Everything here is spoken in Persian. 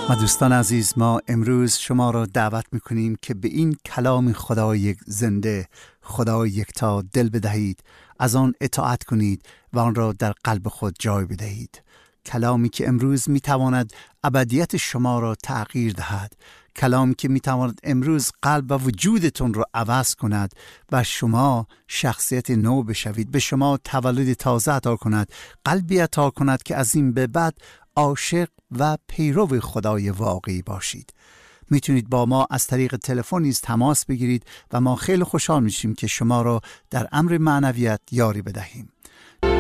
و دوستان عزیز، ما امروز شما را دعوت میکنیم که به این کلام خدای زنده، خدای یکتا دل بدهید، از آن اطاعت کنید و آن را در قلب خود جای بدهید. کلامی که امروز میتواند ابدیت شما را تغییر دهد، کلامی که میتواند امروز قلب و وجودتون را عوض کند و شما شخصیت نو بشوید، به شما تولد تازه عطا کند، قلبی عطا کند که از این به بعد عاشق و پیرو خدای واقعی باشید. میتونید با ما از طریق تلفن نیز تماس بگیرید و ما خیلی خوشحال میشیم که شما را در امر معنویت یاری بدهیم.